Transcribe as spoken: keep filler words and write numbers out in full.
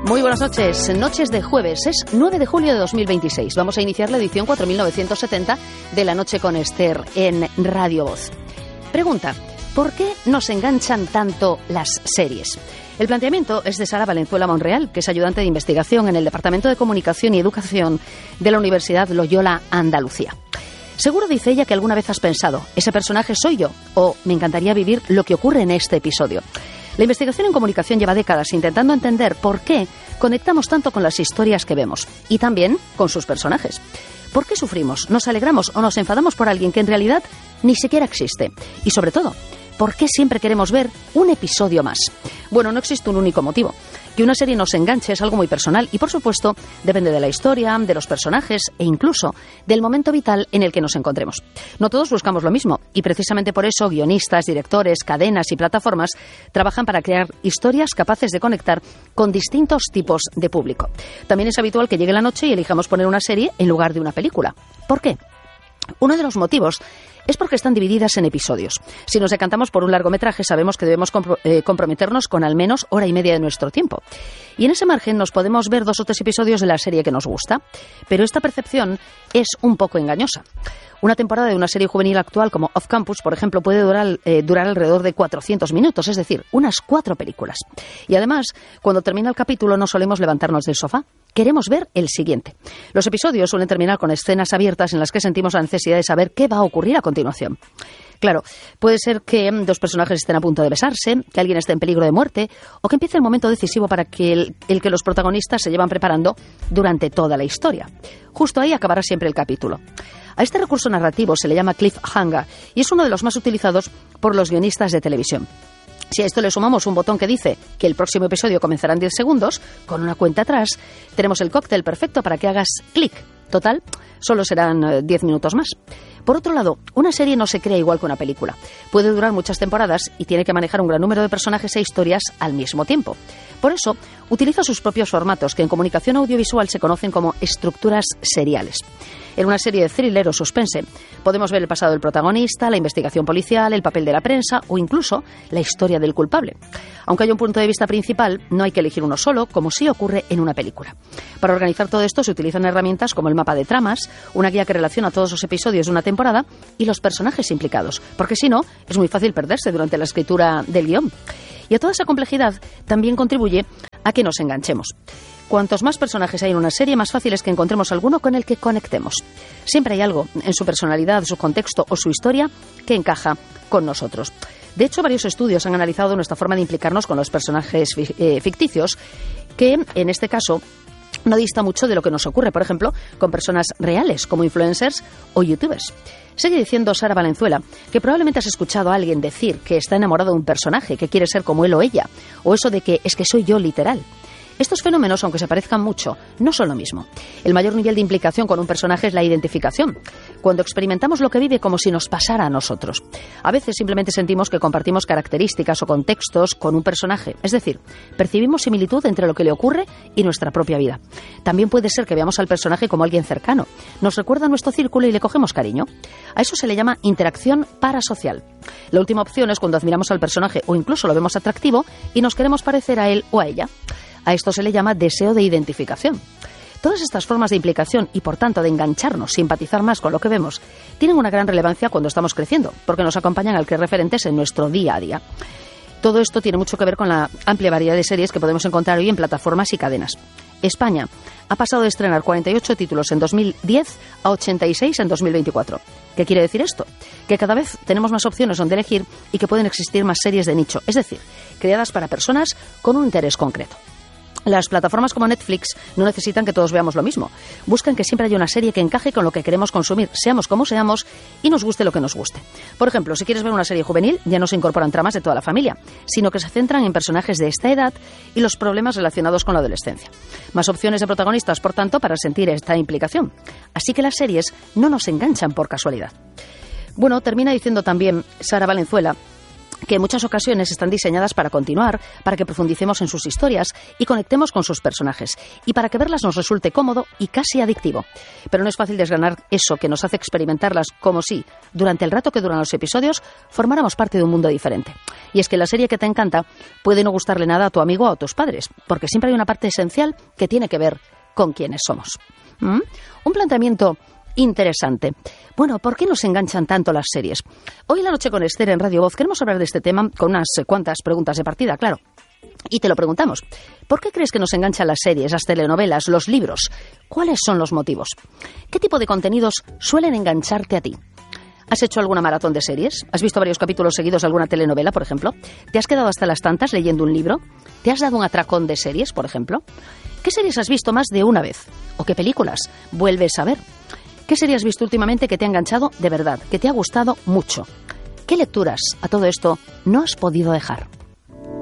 Muy buenas noches, noches de jueves, es nueve de julio de dos mil veintiséis. Vamos a iniciar la edición cuatro mil novecientos setenta de La Noche con Esther en Radio Voz. Pregunta, ¿por qué nos enganchan tanto las series? El planteamiento es de Sara Valenzuela Monreal, que es ayudante de investigación en el Departamento de Comunicación y Educación de la Universidad Loyola Andalucía. Seguro, dice ella, que alguna vez has pensado, ese personaje soy yo, o me encantaría vivir lo que ocurre en este episodio. La investigación en comunicación lleva décadas intentando entender por qué conectamos tanto con las historias que vemos y también con sus personajes. ¿Por qué sufrimos, nos alegramos o nos enfadamos por alguien que en realidad ni siquiera existe? Y sobre todo, ¿por qué siempre queremos ver un episodio más? Bueno, no existe un único motivo. Que una serie nos enganche es algo muy personal y, por supuesto, depende de la historia, de los personajes e incluso del momento vital en el que nos encontremos. No todos buscamos lo mismo y precisamente por eso guionistas, directores, cadenas y plataformas trabajan para crear historias capaces de conectar con distintos tipos de público. También es habitual que llegue la noche y elijamos poner una serie en lugar de una película. ¿Por qué? Uno de los motivos es porque están divididas en episodios. Si nos decantamos por un largometraje, sabemos que debemos compro- eh, comprometernos con al menos hora y media de nuestro tiempo. Y en ese margen nos podemos ver dos o tres episodios de la serie que nos gusta. Pero esta percepción es un poco engañosa. Una temporada de una serie juvenil actual como Off Campus, por ejemplo, puede durar, eh, durar alrededor de cuatrocientos minutos, es decir, unas cuatro películas. Y además, cuando termina el capítulo no solemos levantarnos del sofá. Queremos ver el siguiente. Los episodios suelen terminar con escenas abiertas en las que sentimos la necesidad de saber qué va a ocurrir a continuación. Claro, puede ser que dos personajes estén a punto de besarse, que alguien esté en peligro de muerte o que empiece el momento decisivo para que el, el que los protagonistas se llevan preparando durante toda la historia. Justo ahí acabará siempre el capítulo. A este recurso narrativo se le llama cliffhanger y es uno de los más utilizados por los guionistas de televisión. Si a esto le sumamos un botón que dice que el próximo episodio comenzará en diez segundos, con una cuenta atrás, tenemos el cóctel perfecto para que hagas clic. Total, solo serán diez minutos más. Por otro lado, una serie no se crea igual que una película. Puede durar muchas temporadas y tiene que manejar un gran número de personajes e historias al mismo tiempo. Por eso, utiliza sus propios formatos, que en comunicación audiovisual se conocen como estructuras seriales. En una serie de thriller o suspense, podemos ver el pasado del protagonista, la investigación policial, el papel de la prensa o incluso la historia del culpable. Aunque haya un punto de vista principal, no hay que elegir uno solo, como sí ocurre en una película. Para organizar todo esto se utilizan herramientas como el mapa de tramas, una guía que relaciona todos los episodios de una temporada y los personajes implicados, porque si no, es muy fácil perderse durante la escritura del guión. Y a toda esa complejidad también contribuye a que nos enganchemos. Cuantos más personajes hay en una serie, más fácil es que encontremos alguno con el que conectemos. Siempre hay algo en su personalidad, su contexto o su historia que encaja con nosotros. De hecho, varios estudios han analizado nuestra forma de implicarnos con los personajes ficticios, que en este caso no dista mucho de lo que nos ocurre, por ejemplo, con personas reales como influencers o youtubers. Sigue diciendo Sara Valenzuela que probablemente has escuchado a alguien decir que está enamorado de un personaje, que quiere ser como él o ella, o eso de que es que soy yo literal. Estos fenómenos, aunque se parezcan mucho, no son lo mismo. El mayor nivel de implicación con un personaje es la identificación, cuando experimentamos lo que vive como si nos pasara a nosotros. A veces simplemente sentimos que compartimos características o contextos con un personaje, es decir, percibimos similitud entre lo que le ocurre y nuestra propia vida. También puede ser que veamos al personaje como alguien cercano, nos recuerda nuestro círculo y le cogemos cariño. A eso se le llama interacción parasocial. La última opción es cuando admiramos al personaje o incluso lo vemos atractivo y nos queremos parecer a él o a ella. A esto se le llama deseo de identificación. Todas estas formas de implicación y, por tanto, de engancharnos, simpatizar más con lo que vemos, tienen una gran relevancia cuando estamos creciendo, porque nos acompañan al crear referentes en nuestro día a día. Todo esto tiene mucho que ver con la amplia variedad de series que podemos encontrar hoy en plataformas y cadenas. España ha pasado de estrenar cuarenta y ocho títulos en dos mil diez a ochenta y seis en dos mil veinticuatro. ¿Qué quiere decir esto? Que cada vez tenemos más opciones donde elegir y que pueden existir más series de nicho, es decir, creadas para personas con un interés concreto. Las plataformas como Netflix no necesitan que todos veamos lo mismo. Buscan que siempre haya una serie que encaje con lo que queremos consumir, seamos como seamos, y nos guste lo que nos guste. Por ejemplo, si quieres ver una serie juvenil, ya no se incorporan tramas de toda la familia, sino que se centran en personajes de esta edad y los problemas relacionados con la adolescencia. Más opciones de protagonistas, por tanto, para sentir esta implicación. Así que las series no nos enganchan por casualidad. Bueno, termina diciendo también Sara Valenzuela que en muchas ocasiones están diseñadas para continuar, para que profundicemos en sus historias y conectemos con sus personajes, y para que verlas nos resulte cómodo y casi adictivo. Pero no es fácil desgranar eso que nos hace experimentarlas como si, durante el rato que duran los episodios, formáramos parte de un mundo diferente. Y es que la serie que te encanta puede no gustarle nada a tu amigo o a tus padres, porque siempre hay una parte esencial que tiene que ver con quiénes somos. ¿Mm? Un planteamiento interesante. Bueno, ¿por qué nos enganchan tanto las series? Hoy en La Noche con Esther en Radio Voz queremos hablar de este tema con unas cuantas preguntas de partida, claro. Y te lo preguntamos. ¿Por qué crees que nos enganchan las series, las telenovelas, los libros? ¿Cuáles son los motivos? ¿Qué tipo de contenidos suelen engancharte a ti? ¿Has hecho alguna maratón de series? ¿Has visto varios capítulos seguidos de alguna telenovela, por ejemplo? ¿Te has quedado hasta las tantas leyendo un libro? ¿Te has dado un atracón de series, por ejemplo? ¿Qué series has visto más de una vez? ¿O qué películas vuelves a ver? ¿Qué serie has visto últimamente que te ha enganchado de verdad, que te ha gustado mucho? ¿Qué lecturas a todo esto no has podido dejar?